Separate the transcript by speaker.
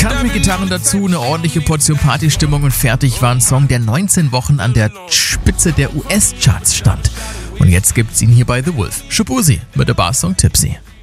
Speaker 1: Gitarren mit Gitarren dazu, eine ordentliche Portion Partystimmung und fertig war ein Song, der 19 Wochen an der Spitze der US-Charts stand. Und jetzt gibt's ihn hier bei The Wolf. Shaboozey mit der Barsong Tipsy.